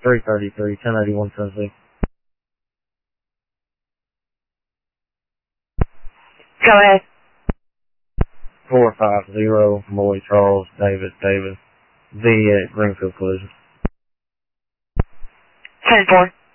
333, 1081 Tennessee. Go ahead. 450, Lloyd Charles, David, V at Greenfield Collision. 10-4.